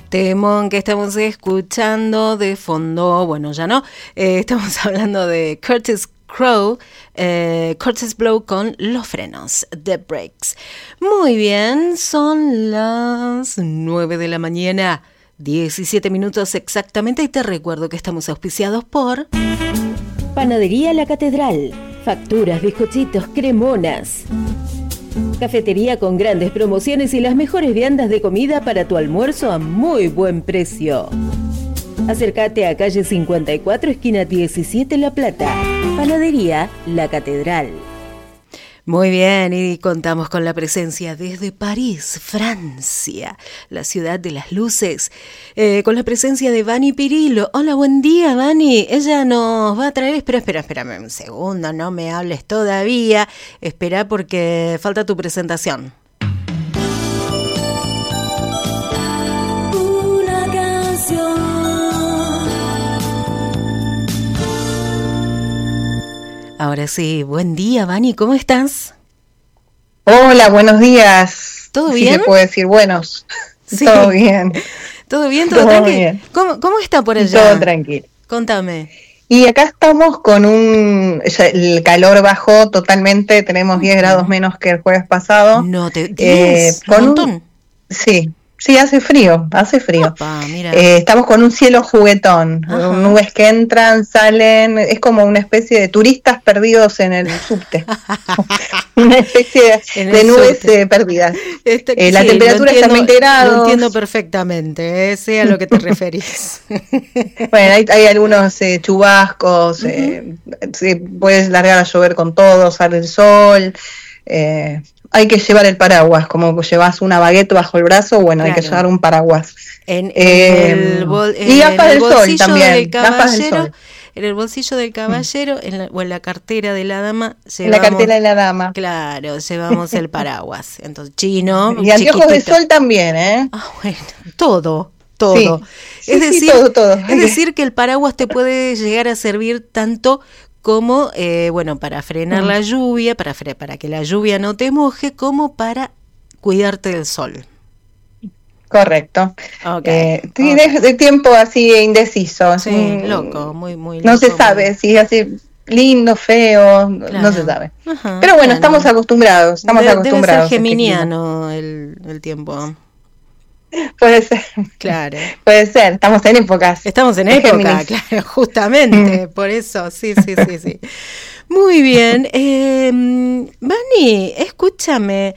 Temón que estamos escuchando de fondo, bueno, ya no, estamos hablando de Curtis Crow, Curtis Blow con Los Frenos, The Brakes. Muy bien, son las 9 de la mañana, 17 minutos exactamente, y te recuerdo que estamos auspiciados por Panadería La Catedral, facturas, bizcochitos, cremonas. Cafetería con grandes promociones y las mejores viandas de comida para tu almuerzo a muy buen precio. Acércate a calle 54, esquina 17, La Plata. Panadería La Catedral. Muy bien, y contamos con la presencia desde París, Francia, la ciudad de las luces, con la presencia de Vani Pirillo. Hola, buen día, Vani. Ella nos va a traer, espérame un segundo, no me hables todavía, espera porque falta tu presentación. Una canción. Ahora sí, buen día, Vani, ¿cómo estás? Hola, buenos días. ¿Todo sí bien? Se puede decir buenos. Sí. Todo bien. ¿Todo bien? ¿Todo Todo tranquilo? bien. ¿Cómo está por allá? Todo tranquilo. Contame. Y acá estamos con el calor bajó totalmente, tenemos 10 grados menos que el jueves pasado. No, 10, con un montón. Sí, hace frío. Opa, mira. Estamos con un cielo juguetón, Ajá. nubes que entran, salen, es como una especie de turistas perdidos en el subte. Una especie de nubes perdidas. La temperatura está a 20 grados. Lo entiendo perfectamente, sea a lo que te referís. Bueno, hay algunos chubascos, puedes largar a llover con todo, sale el sol. Hay que llevar el paraguas, como llevas una baguette bajo el brazo, bueno, claro. Hay que llevar un paraguas. Y gafas del sol también, gafas del sol. En el bolsillo del caballero o en la cartera de la dama. En la cartera de la dama. Claro, llevamos el paraguas. Entonces, chino. Y anteojos de sol también, ¿eh? Ah, bueno, todo. Sí, es decir, todo. Es decir, que el paraguas te puede llegar a servir tanto como, para frenar la lluvia, para que la lluvia no te moje, como para cuidarte del sol. Correcto. Okay. De tiempo así indeciso. Sí, loco, muy loco. No se sabe si es así lindo, feo, claro. No se sabe. Ajá, pero bueno, estamos acostumbrados. Debe ser geminiano el tiempo. Puede ser. Claro. Puede ser, estamos en épocas. Estamos en época, claro, justamente, por eso, sí. Muy bien. Vani, escúchame,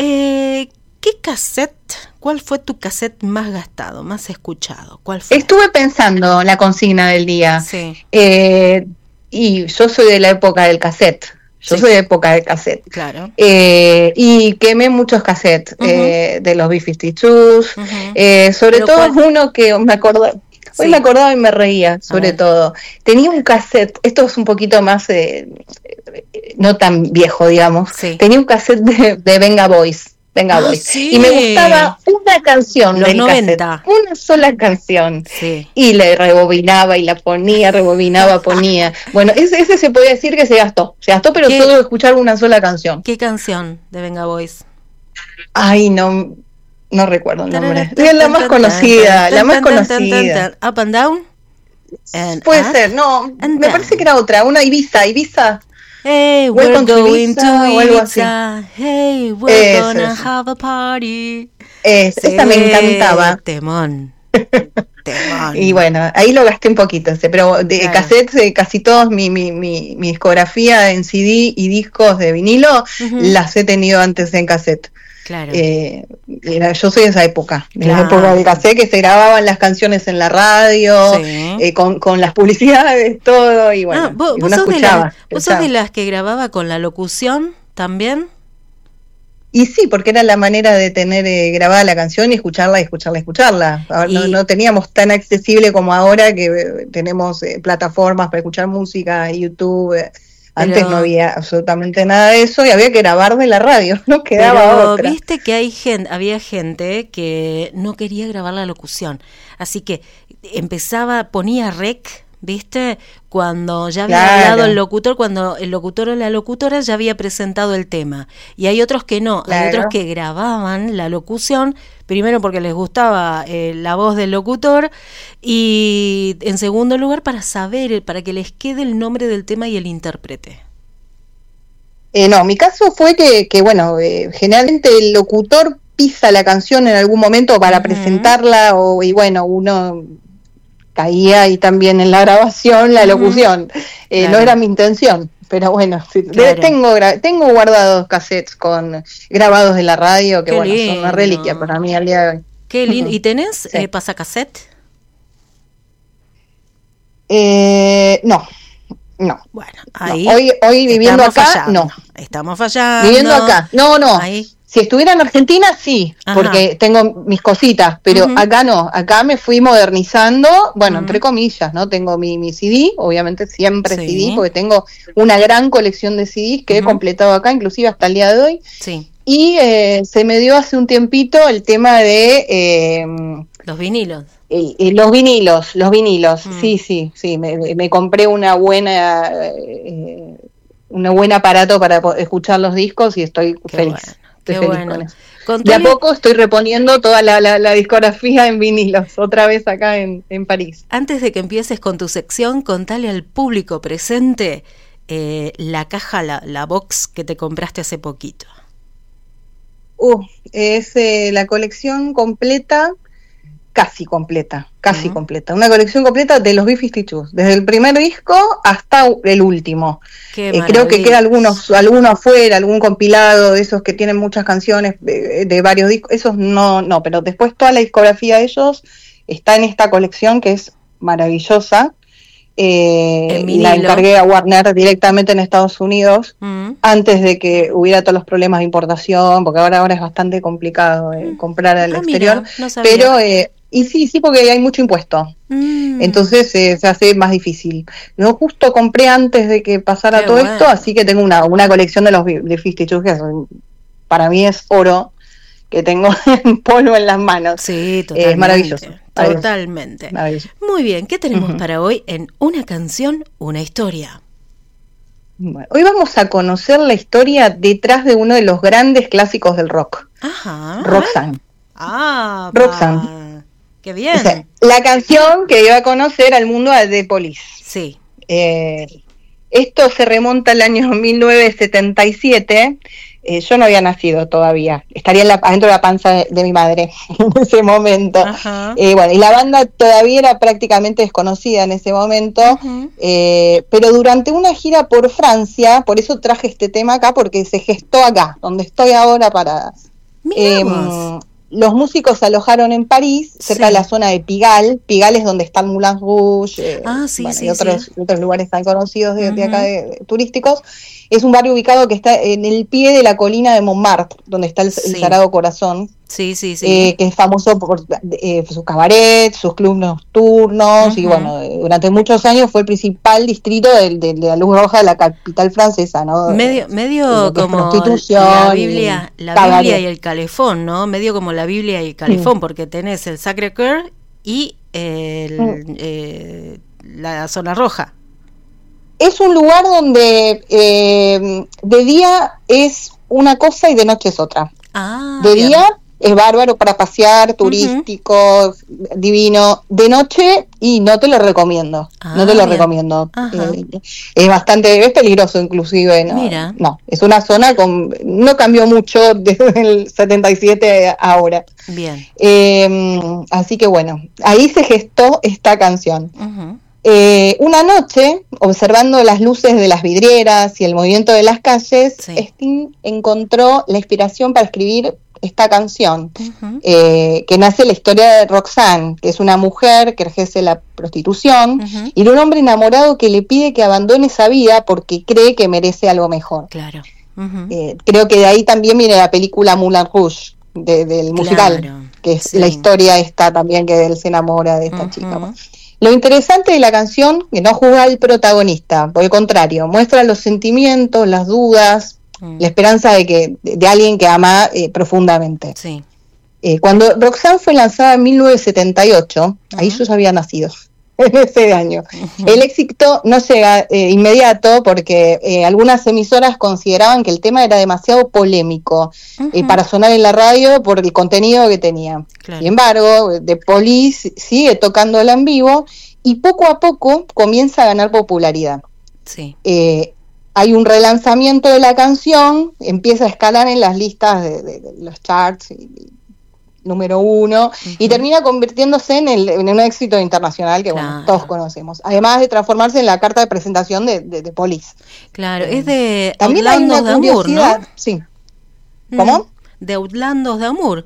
¿cuál fue tu cassette más gastado, más escuchado? ¿Cuál fue? Estuve pensando la consigna del día. Sí. Y yo soy de la época del cassette. Soy de época de cassette. Claro. Y quemé muchos cassettes de los B-52s. Sobre todo uno que me acordaba. Hoy me acordaba y me reía, sobre todo. Tenía un cassette, esto es un poquito más, no tan viejo, digamos. Sí. Tenía un cassette de Venga Boys. Sí. Y me gustaba una canción Los del 90. cassette, una sola canción. Sí. Y le rebobinaba y la ponía, ponía. Bueno, ese se podía decir que se gastó, pero solo de escuchar una sola canción. ¿Qué canción de Venga Boys? Ay, no recuerdo el nombre. Es la más conocida, Up and Down. Puede ser, no, me parece que era otra, una Ibiza. Hey, we're going to Ibiza. Hey, we're gonna have a party. Esa me encantaba. Temón. Y bueno, ahí lo gasté un poquito, pero de cassettes, casi todos, mi discografía en CD y discos de vinilo, las he tenido antes en cassette. Claro. Yo soy de esa época, de la época del cassette, que se grababan las canciones en la radio, con las publicidades, todo, y bueno, ¿Vos sos de las que grababa con la locución también? Y sí, porque era la manera de tener grabada la canción y escucharla. Ahora no teníamos tan accesible como ahora, que tenemos plataformas para escuchar música, YouTube. Antes no había absolutamente nada de eso y había que grabar de la radio, no quedaba otra. Viste que había gente que no quería grabar la locución, así que ponía rec ¿viste? Cuando ya había Claro. hablado el locutor, cuando el locutor o la locutora ya había presentado el tema. Y hay otros que no, hay Claro. otros que grababan la locución, primero porque les gustaba la voz del locutor, y en segundo lugar para saber, para que les quede el nombre del tema y el intérprete. No, mi caso fue que bueno, generalmente el locutor pisa la canción en algún momento para presentarla, y bueno, uno caía ahí también en la grabación, la locución. Claro. No era mi intención, pero bueno, sí, Claro. tengo guardados cassettes grabados de la radio, que Qué bueno, son una lindo. reliquia para mí al día de hoy. Qué lindo. ¿Y tenés Sí. pasacassette? No. Bueno, No, ahí hoy viviendo estamos acá, fallando. no. Estamos fallando. Viviendo acá, no. Ahí. Si estuviera en Argentina, sí, Ajá. porque tengo mis cositas, pero Ujú. acá no, acá me fui modernizando, bueno, Ujú. entre comillas, ¿no? Tengo mi CD, obviamente siempre Sí. CD, porque tengo una gran colección de CDs que he Ujú. completado acá, inclusive hasta el día de hoy, Sí, y se me dio hace un tiempito el tema de los vinilos. los vinilos, Mm. sí, me compré un buen aparato para escuchar los discos y estoy Qué feliz. bueno, Estoy qué feliz bueno. con eso. Contale- De a poco estoy reponiendo toda la discografía en vinilos, otra vez acá en París. Antes de que empieces con tu sección, contale al público presente la caja, la box que te compraste hace poquito. Es la colección completa, casi completa. Una colección completa de los B-52, desde el primer disco hasta el último. Qué Creo que maravilla. queda alguno afuera, algún compilado de esos que tienen muchas canciones de varios discos, esos no, pero después toda la discografía de ellos está en esta colección que es maravillosa. En vinilo. La encargué a Warner directamente en Estados Unidos Mm. antes de que hubiera todos los problemas de importación, porque ahora es bastante complicado comprar al exterior, mira, no sabía. pero y sí, porque hay mucho impuesto. Mm. Entonces se hace más difícil. Yo justo compré antes de que pasara Qué todo bueno. esto, así que tengo una colección de los de 52 que para mí es oro, que tengo en polvo en las manos. Sí, totalmente. Es maravilloso. Totalmente. Maravilloso. Muy bien, ¿qué tenemos Ujú. para hoy en Una canción, una historia? Bueno, hoy vamos a conocer la historia detrás de uno de los grandes clásicos del rock, Ajá. Roxanne. Ah, Roxanne. Qué bien. O sea, la canción que dio a conocer al mundo a The Police. Sí. Esto se remonta al año 1977. Yo no había nacido todavía. Estaría adentro de la panza de mi madre en ese momento. Ajá. Bueno, y la banda todavía era prácticamente desconocida en ese momento. Ujú. Pero durante una gira por Francia, por eso traje este tema acá, porque se gestó acá, donde estoy ahora parada. Mirá vos. Los músicos se alojaron en París, cerca Sí. de la zona de Pigalle. Pigalle es donde está el Moulin Rouge, Sí, bueno, sí, y otros lugares tan conocidos de Ujú. acá de turísticos. Es un barrio ubicado que está en el pie de la colina de Montmartre, donde está el Sí. Sagrado Corazón, Sí, sí, sí. que es famoso por sus cabarets, sus clubes nocturnos, y Ujú. bueno, durante muchos años fue el principal distrito de la luz roja de la capital francesa, ¿no? Medio lo que es como prostitución la y Biblia cabaret. y el calefón, ¿no? Medio como la Biblia y el calefón, porque tenés el Sacré-Cœur y la zona roja. Es un lugar donde de día es una cosa y de noche es otra. De Bien. día es bárbaro para pasear, turístico, divino. De noche, y no te lo recomiendo. No te lo Bien. recomiendo. Ajá. Es peligroso inclusive. ¿no? Mira. No, es una zona no cambió mucho desde el 77 a ahora. Bien. Así que bueno, ahí se gestó esta canción. Ujú. Una noche, observando las luces de las vidrieras y el movimiento de las calles, Sí. Sting encontró la inspiración para escribir esta canción, Ujú. que nace la historia de Roxanne, que es una mujer que ejerce la prostitución, Ujú. y de un hombre enamorado que le pide que abandone esa vida porque cree que merece algo mejor. Claro. Ujú. Creo que de ahí también viene la película Moulin Rouge, del musical, Claro, que es sí. la historia esta también, que él se enamora de esta Ujú. chica. Lo interesante de la canción, que no juzga al protagonista, por el contrario, muestra los sentimientos, las dudas, la esperanza de alguien que ama profundamente. Sí. Cuando Roxanne fue lanzada en 1978, ahí yo ya había nacido. en ese año. El éxito no llega inmediato porque algunas emisoras consideraban que el tema era demasiado polémico para sonar en la radio por el contenido que tenía. Claro. Sin embargo, The Police sigue tocándola en vivo y poco a poco comienza a ganar popularidad. Sí. Hay un relanzamiento de la canción, empieza a escalar en las listas de los charts, número 1, y termina convirtiéndose en un éxito internacional que, bueno, todos conocemos. Además de transformarse en la carta de presentación de Police. Claro, es de también Outlandos hay una de Amour, ¿no? Sí. ¿Cómo? De Outlandos de Amour.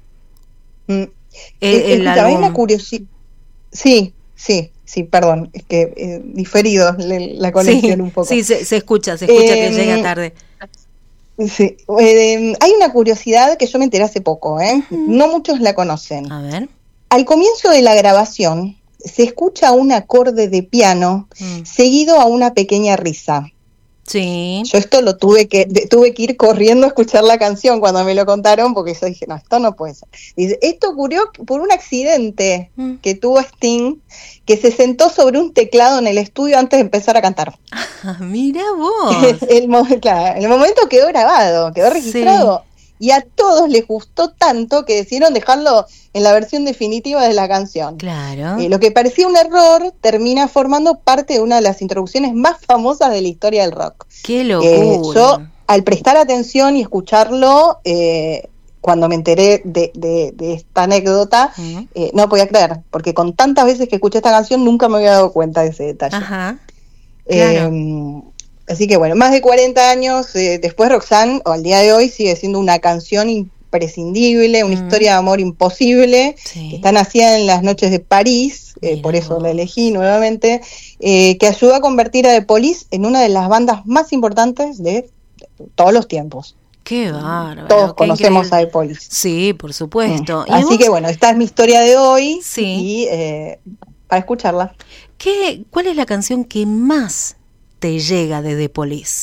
Hay una curiosidad. Sí, perdón, es que diferido la conexión un poco. Sí, se escucha que llega tarde. Sí, hay una curiosidad que yo me enteré hace poco, no muchos la conocen. A ver. Al comienzo de la grabación se escucha un acorde de piano seguido a una pequeña risa. Sí. Yo esto lo tuve que ir corriendo a escuchar la canción cuando me lo contaron, porque yo dije, no, esto no puede ser. Dice, esto ocurrió por un accidente que tuvo Sting, que se sentó sobre un teclado en el estudio antes de empezar a cantar. Mira vos. El momento quedó grabado, quedó registrado. Y a todos les gustó tanto que decidieron dejarlo en la versión definitiva de la canción. Claro. Lo que parecía un error termina formando parte de una de las introducciones más famosas de la historia del rock. ¡Qué locura! Yo, al prestar atención y escucharlo, cuando me enteré de esta anécdota, no podía creer, porque con tantas veces que escuché esta canción nunca me había dado cuenta de ese detalle. Ajá. Claro. Así que bueno, más de 40 años después, Roxanne, o al día de hoy, sigue siendo una canción imprescindible, una historia de amor imposible, que está nacida en las noches de París, por eso la elegí nuevamente, que ayudó a convertir a The Police en una de las bandas más importantes de todos los tiempos. ¡Qué bárbaro! Todos conocemos increíble. A The Police. Sí, por supuesto. Así vos? Que bueno, esta es mi historia de hoy, y para escucharla. ¿Cuál es la canción que más te llega de The Police?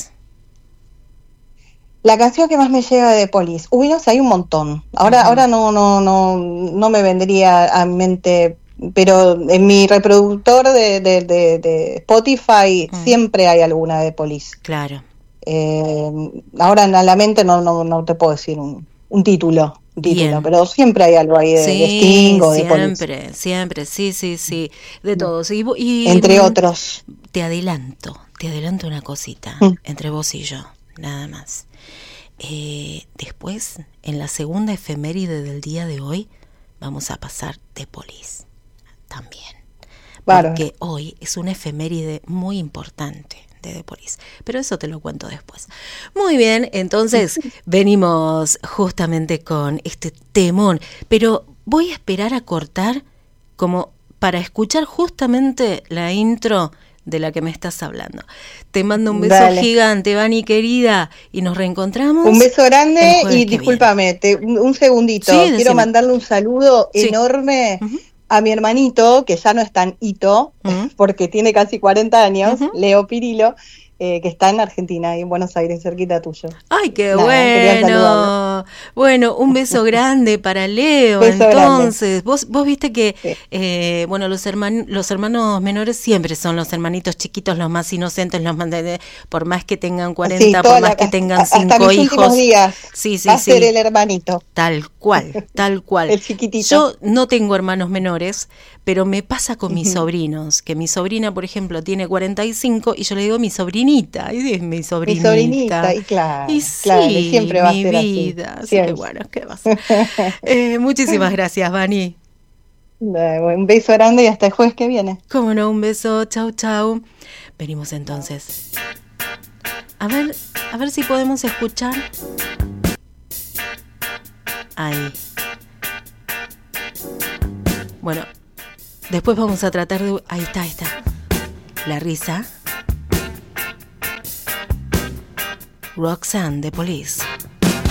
La canción que más me llega de The Police, no sé, hay un montón. Ahora no me vendría a mente, pero en mi reproductor de Spotify siempre hay alguna de The Police. Claro. Ahora en la mente no te puedo decir un título, pero siempre hay algo ahí de Sting o de Police. Siempre, sí, de todos. Y entre otros. Te adelanto una cosita, entre vos y yo, nada más. Después, en la segunda efeméride del día de hoy, vamos a pasar The Police también. Porque hoy es una efeméride muy importante de The Police, pero eso te lo cuento después. Muy bien, entonces venimos justamente con este temón, pero voy a esperar a cortar como para escuchar justamente la intro de la que me estás hablando. Te mando un beso gigante, Vani querida, y nos reencontramos. Un beso grande y discúlpame, un segundito. Quiero mandarle un saludo enorme a mi hermanito, que ya no es tan hito, porque tiene casi 40 años, Leo Pirilo, que está en Argentina y en Buenos Aires, cerquita tuyo. ¡Ay, qué bueno! Bueno, un beso grande para Leo. Entonces, vos viste que los hermanos menores siempre son los hermanitos chiquitos, los más inocentes, los más por más que tengan 40, por más que tengan 5 hijos. Días, va a ser el hermanito. Tal cual. El chiquitito. Yo no tengo hermanos menores, pero me pasa con mis sobrinos, que mi sobrina, por ejemplo, tiene 45 y yo le digo mi sobrinita, y es mi sobrinita. Mi sobrinita, y claro, y siempre va a ser vida, así. Así que bueno, ¿qué va a ser? Muchísimas gracias, Vani. Un beso grande y hasta el jueves que viene. Cómo no, un beso, chau. Venimos entonces. A ver si podemos escuchar. Ahí. Bueno, después vamos a tratar de... Ahí está. La risa. Roxanne, The Police.